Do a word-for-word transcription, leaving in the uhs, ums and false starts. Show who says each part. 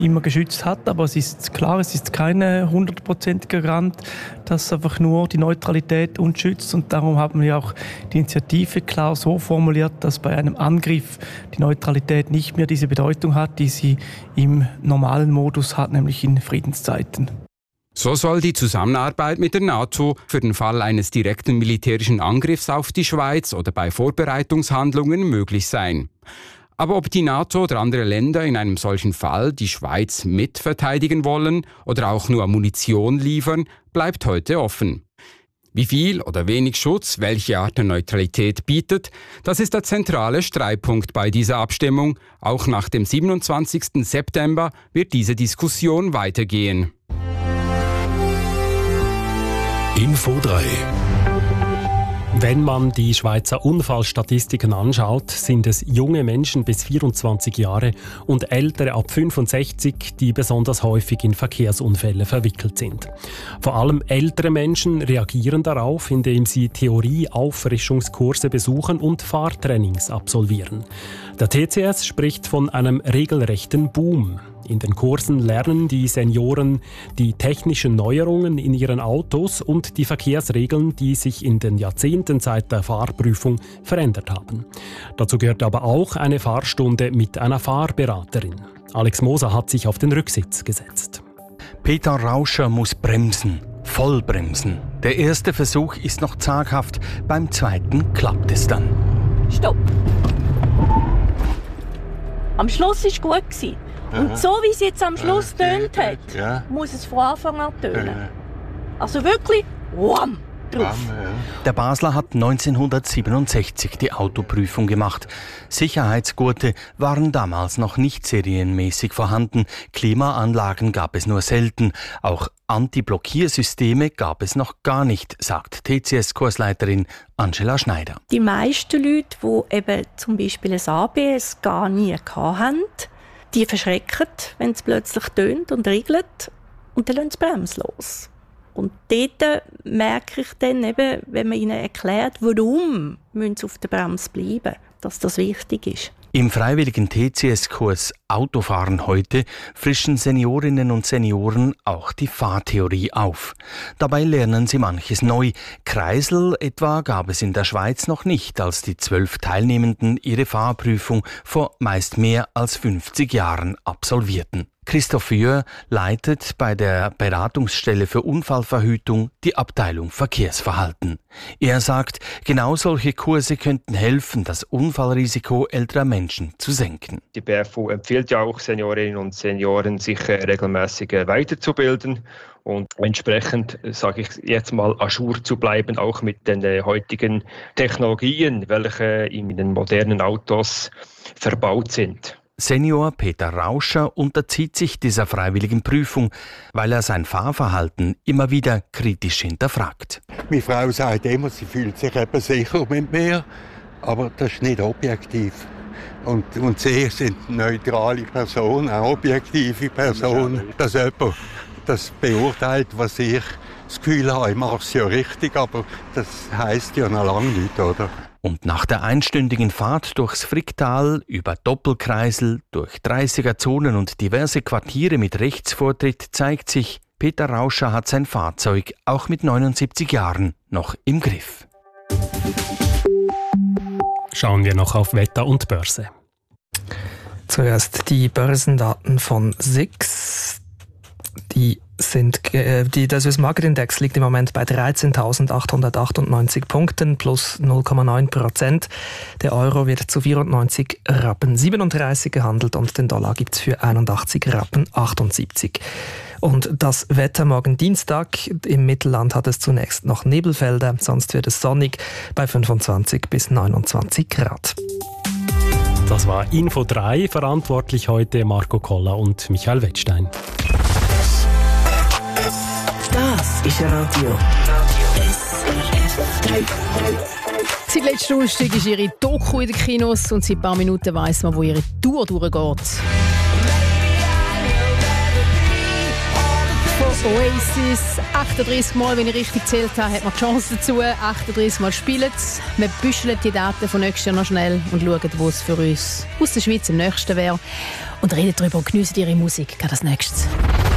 Speaker 1: immer geschützt hat. Aber es ist klar, es ist kein hundertprozentiger Garant, dass einfach nur die Neutralität uns schützt. Und darum haben wir auch die Initiative klar so formuliert, dass bei einem Angriff die Neutralität nicht mehr diese Bedeutung hat, die sie im normalen Modus hat, nämlich in Friedenszeiten.
Speaker 2: So soll die Zusammenarbeit mit der NATO für den Fall eines direkten militärischen Angriffs auf die Schweiz oder bei Vorbereitungshandlungen möglich sein. Aber ob die NATO oder andere Länder in einem solchen Fall die Schweiz mitverteidigen wollen oder auch nur Munition liefern, bleibt heute offen. Wie viel oder wenig Schutz welche Art der Neutralität bietet, das ist der zentrale Streitpunkt bei dieser Abstimmung. Auch nach dem siebenundzwanzigsten September wird diese Diskussion weitergehen.
Speaker 3: Info drei.
Speaker 4: Wenn man die Schweizer Unfallstatistiken anschaut, sind es junge Menschen bis vierundzwanzig Jahre und Ältere ab fünfundsechzig, die besonders häufig in Verkehrsunfälle verwickelt sind. Vor allem ältere Menschen reagieren darauf, indem sie Theorie-Auffrischungskurse besuchen und Fahrtrainings absolvieren. Der T C S spricht von einem regelrechten Boom. In den Kursen lernen die Senioren die technischen Neuerungen in ihren Autos und die Verkehrsregeln, die sich in den Jahrzehnten seit der Fahrprüfung verändert haben. Dazu gehört aber auch eine Fahrstunde mit einer Fahrberaterin. Alex Moser hat sich auf den Rücksitz gesetzt.
Speaker 5: Peter Rauscher muss bremsen, voll bremsen. Der erste Versuch ist noch zaghaft, beim zweiten klappt es dann.
Speaker 6: Stopp! Am Schluss war es gut. Und so wie es jetzt am Schluss tönt hat, ja. muss es von Anfang an tönen. Ja. Also wirklich, wham, drauf.
Speaker 5: Der Basler hat neunzehnhundertsiebenundsechzig die Autoprüfung gemacht. Sicherheitsgurte waren damals noch nicht serienmäßig vorhanden. Klimaanlagen gab es nur selten. Auch Anti-Blockiersysteme gab es noch gar nicht, sagt T C S-Kursleiterin Angela Schneider.
Speaker 6: Die meisten Leute, die eben zum Beispiel ein A B S gar nie hatten, die verschrecken, wenn es plötzlich tönt und regelt und dann lassen sie die Bremse los. Und dort merke ich dann eben, wenn man ihnen erklärt, warum müssen sie auf der Bremse bleiben, dass das wichtig ist.
Speaker 5: Im freiwilligen T C S-Kurs Autofahren heute frischen Seniorinnen und Senioren auch die Fahrtheorie auf. Dabei lernen sie manches neu. Kreisel etwa gab es in der Schweiz noch nicht, als die zwölf Teilnehmenden ihre Fahrprüfung vor meist mehr als fünfzig Jahren absolvierten. Christoph Jör leitet bei der Beratungsstelle für Unfallverhütung die Abteilung Verkehrsverhalten. Er sagt, genau solche Kurse könnten helfen, das Unfallrisiko älterer Menschen zu senken.
Speaker 7: Die B F U empfiehlt ja auch Seniorinnen und Senioren, sich regelmäßig weiterzubilden und entsprechend, sage ich jetzt mal, à jour zu bleiben, auch mit den heutigen Technologien, welche in den modernen Autos verbaut sind.
Speaker 5: Senior Peter Rauscher unterzieht sich dieser freiwilligen Prüfung, weil er sein Fahrverhalten immer wieder kritisch hinterfragt.
Speaker 8: Meine Frau sagt immer, sie fühlt sich eben sicher mit mir, aber das ist nicht objektiv. Und, und sie sind neutrale Personen, eine objektive Person, dass jemand das beurteilt, was ich das Gefühl habe, ich mache es ja richtig, aber das heisst ja noch lange nicht, oder?
Speaker 5: Und nach der einstündigen Fahrt durchs Fricktal, über Doppelkreisel, durch dreißiger-Zonen und diverse Quartiere mit Rechtsvortritt zeigt sich, Peter Rauscher hat sein Fahrzeug auch mit neunundsiebzig Jahren noch im Griff.
Speaker 4: Schauen wir noch auf Wetter und Börse.
Speaker 9: Zuerst die Börsendaten von S I X. Die sind, äh, die, der Swiss Market Index liegt im Moment bei dreizehntausendachthundertachtundneunzig Punkten plus null Komma neun Prozent. Der Euro wird zu vierundneunzig Rappen siebenunddreißig gehandelt und den Dollar gibt es für einundachtzig Rappen achtundsiebzig. Und das Wetter morgen Dienstag. Im Mittelland hat es zunächst noch Nebelfelder, sonst wird es sonnig bei fünfundzwanzig bis neunundzwanzig Grad.
Speaker 4: Das war Info drei, verantwortlich heute Marco Koller und Michael Wettstein.
Speaker 10: Das ist Radio.
Speaker 11: Seit letzten Donnerstag ist ihre Doku in den Kinos und seit ein paar Minuten weiss man, wo ihre Tour durchgeht. Von Oasis, achtunddreissig Mal, wenn ich richtig gezählt habe, hat man die Chance dazu. achtunddreissig Mal spielen sie. Wir büscheln die Daten von nächstes Jahr noch schnell und schauen, wo es für uns aus der Schweiz am nächsten wäre. Und reden darüber und geniessen ihre Musik. Gerade als nächstes.